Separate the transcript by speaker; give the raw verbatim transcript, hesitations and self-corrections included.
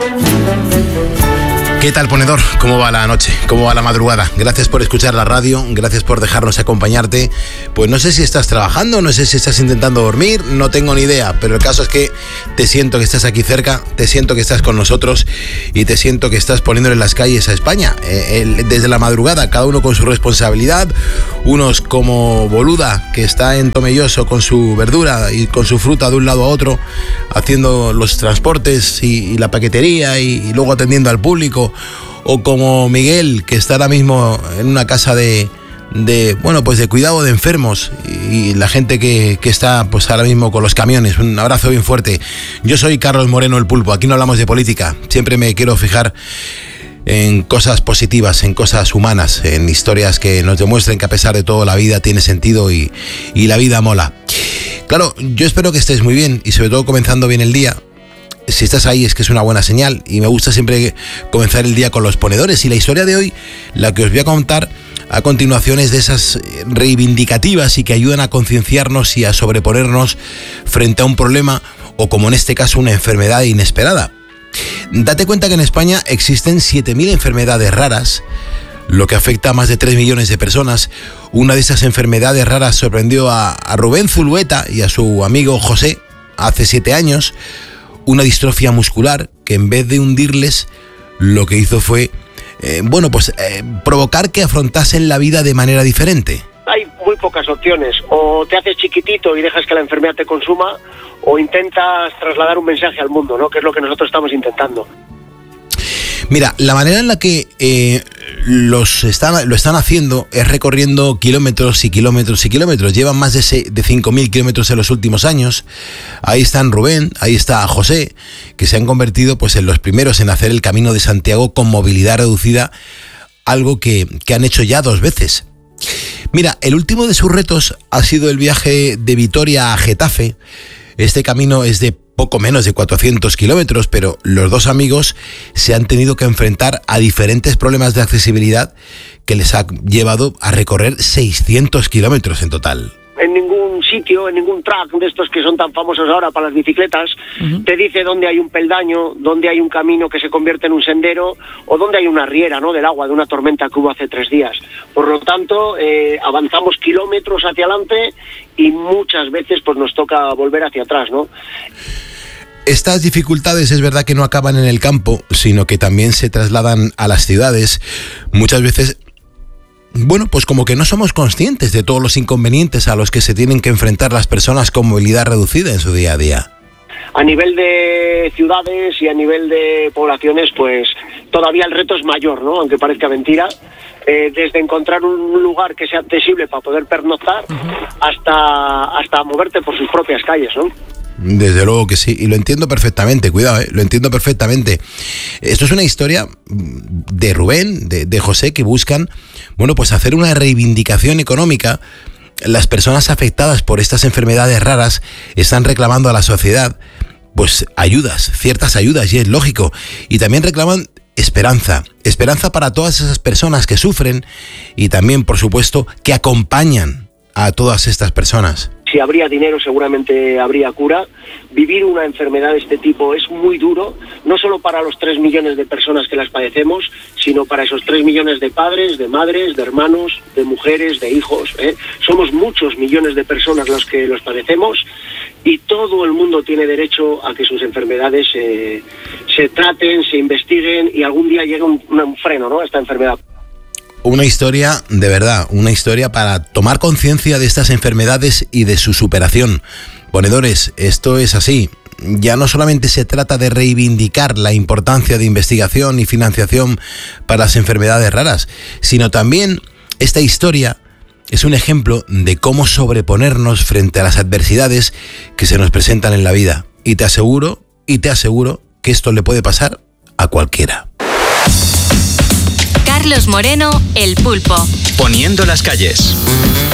Speaker 1: ¿Qué tal, ponedor? ¿Cómo va la noche? ¿Cómo va la madrugada? Gracias por escuchar la radio, gracias por dejarnos acompañarte. Pues no sé si estás trabajando, no sé si estás intentando dormir, no tengo ni idea, pero el caso es que te siento que estás aquí cerca, te siento que estás con nosotros y te siento que estás poniéndole las calles a España. Eh, el, desde la madrugada, cada uno con su responsabilidad, unos como Boluda, que está en Tomelloso con su verdura y con su fruta de un lado a otro, haciendo los transportes y, y la paquetería y, y luego atendiendo al público. O como Miguel, que está ahora mismo en una casa de, de bueno, pues de cuidado de enfermos, y la gente que, que está pues ahora mismo con los camiones. Un abrazo bien fuerte. Yo soy Carlos Moreno, el Pulpo. Aquí no hablamos de política. Siempre me quiero fijar en cosas positivas, en cosas humanas, en historias que nos demuestren que a pesar de todo la vida tiene sentido y, y la vida mola. Claro, yo espero que estés muy bien y sobre todo comenzando bien el día. Si estás ahí es que es una buena señal y me gusta siempre comenzar el día con los ponedores. Y la historia de hoy, la que os voy a contar a continuación, es de esas reivindicativas y que ayudan a concienciarnos y a sobreponernos frente a un problema o, como en este caso, una enfermedad inesperada. Date cuenta que en España existen siete mil enfermedades raras, lo que afecta a más de tres millones de personas. Una de esas enfermedades raras sorprendió a, a Rubén Zulueta y a su amigo José hace siete años. Una distrofia muscular que, en vez de hundirles, lo que hizo fue, eh, bueno, pues eh, provocar que afrontasen la vida de manera diferente.
Speaker 2: Hay muy pocas opciones. O te haces chiquitito y dejas que la enfermedad te consuma, o intentas trasladar un mensaje al mundo, ¿no? Que es lo que nosotros estamos intentando.
Speaker 1: Mira, la manera en la que eh, los están, lo están haciendo es recorriendo kilómetros y kilómetros y kilómetros. Llevan más de, de cinco mil kilómetros en los últimos años. Ahí están Rubén, ahí está José, que se han convertido pues en los primeros en hacer el Camino de Santiago con movilidad reducida, algo que, que han hecho ya dos veces. Mira, el último de sus retos ha sido el viaje de Vitoria a Getafe. Este camino es de poco menos de cuatrocientos kilómetros, pero los dos amigos se han tenido que enfrentar a diferentes problemas de accesibilidad que les ha llevado a recorrer seiscientos kilómetros en total.
Speaker 2: En ningún sitio, en ningún track de estos que son tan famosos ahora para las bicicletas, uh-huh, te dice dónde hay un peldaño, dónde hay un camino que se convierte en un sendero o dónde hay una riera, ¿no?, del agua de una tormenta que hubo hace tres días. Por lo tanto, eh, avanzamos kilómetros hacia adelante y muchas veces pues nos toca volver hacia atrás, ¿no?
Speaker 1: Estas dificultades es verdad que no acaban en el campo, sino que también se trasladan a las ciudades. Muchas veces, bueno, pues como que no somos conscientes de todos los inconvenientes a los que se tienen que enfrentar las personas con movilidad reducida en su día a día.
Speaker 2: A nivel de ciudades y a nivel de poblaciones, pues todavía el reto es mayor, ¿no?, aunque parezca mentira. Eh, desde encontrar un lugar que sea accesible para poder pernoctar, uh-huh, hasta, hasta moverte por sus propias calles, ¿no?
Speaker 1: Desde luego que sí, y lo entiendo perfectamente, cuidado, ¿eh? lo entiendo perfectamente. Esto es una historia de Rubén, de, de José, que buscan, bueno, pues hacer una reivindicación económica. Las personas afectadas por estas enfermedades raras están reclamando a la sociedad, pues ayudas, ciertas ayudas, y es lógico, y también reclaman esperanza, esperanza para todas esas personas que sufren y también, por supuesto, que acompañan a todas estas personas.
Speaker 2: Si habría dinero, seguramente habría cura. Vivir una enfermedad de este tipo es muy duro, no solo para los tres millones de personas que las padecemos, sino para esos tres millones de padres, de madres, de hermanos, de mujeres, de hijos, ¿eh? Somos muchos millones de personas los que los padecemos y todo el mundo tiene derecho a que sus enfermedades eh, se traten, se investiguen y algún día llegue un, un freno, ¿no?, a esta enfermedad.
Speaker 1: Una historia, de verdad, una historia para tomar conciencia de estas enfermedades y de su superación. Ponedores, esto es así. Ya no solamente se trata de reivindicar la importancia de investigación y financiación para las enfermedades raras, sino también esta historia es un ejemplo de cómo sobreponernos frente a las adversidades que se nos presentan en la vida. Y te aseguro, y te aseguro que esto le puede pasar a cualquiera.
Speaker 3: Carlos Moreno, el Pulpo.
Speaker 4: Poniendo las calles.